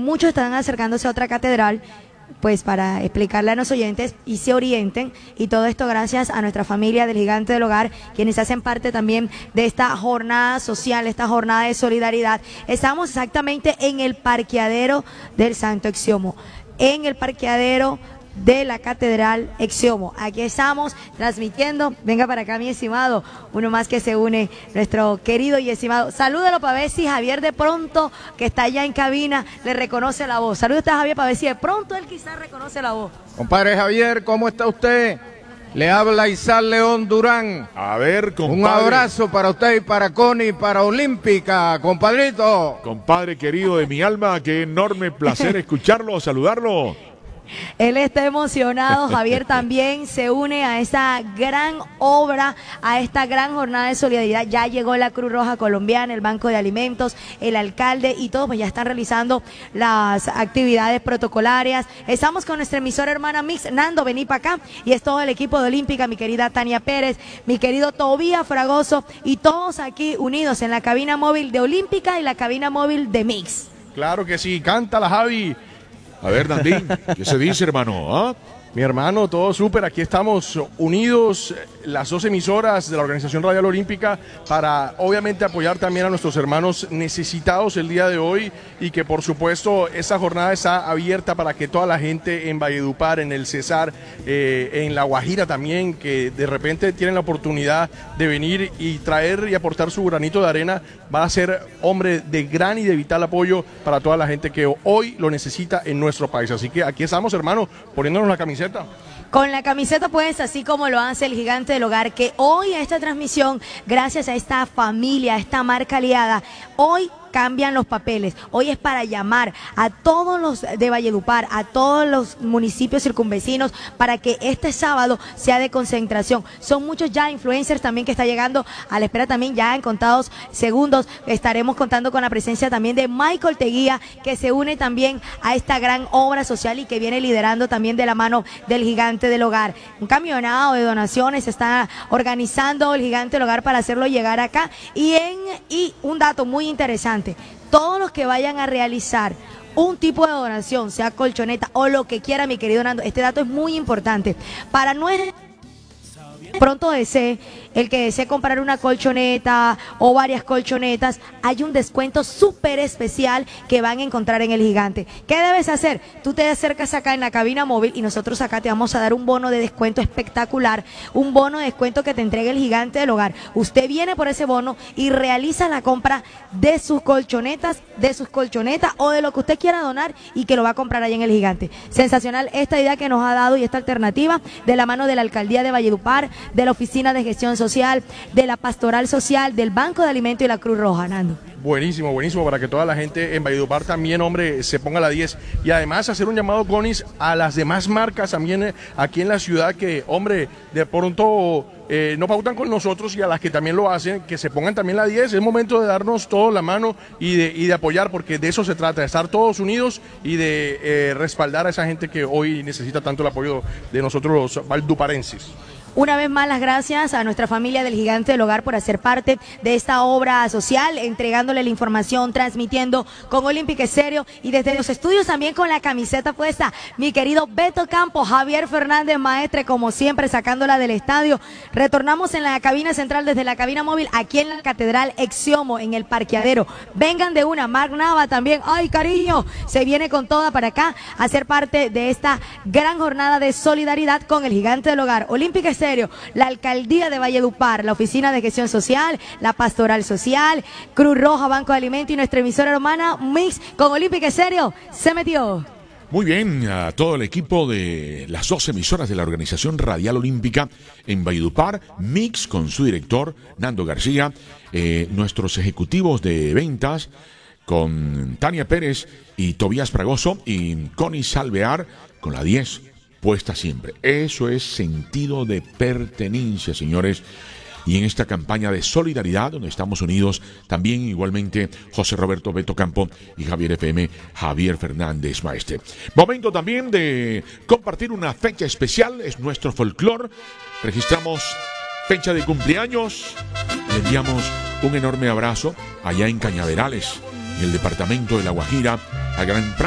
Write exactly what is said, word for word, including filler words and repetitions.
muchos están acercándose a otra catedral, pues para explicarle a los oyentes y se orienten, y todo esto gracias a nuestra familia del Gigante del Hogar, quienes hacen parte también de esta jornada social, esta jornada de solidaridad. Estamos exactamente en el parqueadero del Santo Exiomo, en el parqueadero de la Catedral Exiomo. Aquí estamos transmitiendo. Venga para acá, mi estimado, uno más que se une, nuestro querido y estimado. Salúdalo para ver si Javier de pronto, que está allá en cabina, le reconoce la voz. Saludos a Javier para ver si de pronto él quizás reconoce la voz. Compadre Javier, ¿cómo está usted? Le habla Isal León Durán. A ver, compadre. Un abrazo para usted y para Connie, para Olímpica, compadrito. Compadre querido de mi alma, qué enorme placer escucharlo, saludarlo. Él está emocionado. Javier también se une a esta gran obra, a esta gran jornada de solidaridad. Ya llegó la Cruz Roja Colombiana, el Banco de Alimentos, el alcalde y todos pues ya están realizando las actividades protocolarias. Estamos con nuestra emisora hermana Mix. Nando, vení para acá. Y es todo el equipo de Olímpica, mi querida Tania Pérez, mi querido Tobías Fragoso, y todos aquí unidos en la cabina móvil de Olímpica y la cabina móvil de Mix. Claro que sí, cántala, Javi. A ver, Nandín, ¿qué se dice, hermano? ¿Ah? Mi hermano, todo súper. Aquí estamos unidos, las dos emisoras de la Organización Radial Olímpica, para obviamente apoyar también a nuestros hermanos necesitados el día de hoy, y que por supuesto esta jornada está abierta para que toda la gente en Valledupar, en el Cesar, eh, en La Guajira también, que de repente tienen la oportunidad de venir y traer y aportar su granito de arena, va a ser, hombre, de gran y de vital apoyo para toda la gente que hoy lo necesita en nuestro país. Así que aquí estamos, hermano, poniéndonos la camiseta. Con la camiseta pues, así como lo hace el Gigante del Hogar, que hoy a esta transmisión, gracias a esta familia, a esta marca aliada, hoy cambian los papeles. Hoy es para llamar a todos los de Valledupar, a todos los municipios circunvecinos, para que este sábado sea de concentración. Son muchos ya influencers también que está llegando a la espera. También ya en contados segundos estaremos contando con la presencia también de Michael Teguía, que se une también a esta gran obra social y que viene liderando también de la mano del Gigante del Hogar. Un camionado de donaciones se está organizando el Gigante del Hogar para hacerlo llegar acá. Y, en, y un dato muy interesante: todos los que vayan a realizar un tipo de donación, sea colchoneta o lo que quiera, mi querido Nando, este dato es muy importante. Para no pronto desee, el que desee comprar una colchoneta o varias colchonetas, hay un descuento súper especial que van a encontrar en el Gigante. ¿Qué debes hacer? Tú te acercas acá en la cabina móvil y nosotros acá te vamos a dar un bono de descuento espectacular, un bono de descuento que te entrega el Gigante del Hogar. Usted viene por ese bono y realiza la compra de sus colchonetas, de sus colchonetas o de lo que usted quiera donar, y que lo va a comprar allá en el Gigante. Sensacional esta idea que nos ha dado y esta alternativa de la mano de la Alcaldía de Valledupar, de la Oficina de Gestión Social, de la Pastoral Social, del Banco de Alimentos y la Cruz Roja, Nando. Buenísimo, buenísimo, para que toda la gente en Valledupar también, hombre, se ponga a la diez. Y además hacer un llamado, Conis, a las demás marcas también eh, aquí en la ciudad que, hombre, de pronto eh, no pautan con nosotros, y a las que también lo hacen, que se pongan también la diez. Es momento de darnos todos la mano y de, y de apoyar, porque de eso se trata, de estar todos unidos y de eh, respaldar a esa gente que hoy necesita tanto el apoyo de nosotros los valduparenses. Una vez más, las gracias a nuestra familia del Gigante del Hogar por hacer parte de esta obra social, entregándole la información, transmitiendo con Olímpica Estéreo y desde los estudios también con la camiseta puesta. Mi querido Beto Campos, Javier Fernández Maestre, como siempre, sacándola del estadio. Retornamos en la cabina central desde la cabina móvil aquí en la Catedral Exiomo, en el parqueadero. Vengan de una, Marc Nava también, ay cariño, se viene con toda para acá a ser parte de esta gran jornada de solidaridad con el Gigante del Hogar. Olímpica Estéreo, la Alcaldía de Valledupar, la Oficina de Gestión Social, la Pastoral Social, Cruz Roja, Banco de Alimentos y nuestra emisora hermana Mix con Olímpica Estéreo se metió. Muy bien, a todo el equipo de las dos emisoras de la Organización Radial Olímpica en Valledupar, Mix con su director Nando García, eh, nuestros ejecutivos de ventas con Tania Pérez y Tobías Fragoso, y Connie Salvear con la diez puesta siempre. Eso es sentido de pertenencia, señores. Y en esta campaña de solidaridad, donde estamos unidos, también igualmente José Roberto Beto Campo y Javier F M, Javier Fernández Maestre. Momento también de compartir una fecha especial, es nuestro folclor. Registramos fecha de cumpleaños. Le enviamos un enorme abrazo allá en Cañaverales, en el departamento de La Guajira, al gran